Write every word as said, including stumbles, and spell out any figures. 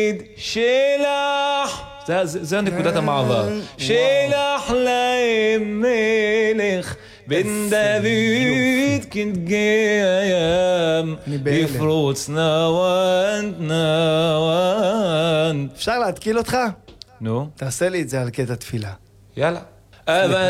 שלח, זה, זה, זה נקודת המעבר. שלח להם מלך בן דוד כנגיים יפרוץ נוונט נוונט. אפשר להתקיל אותך? נו, תעשה לי את זה על קטע תפילה. יאללה. אבל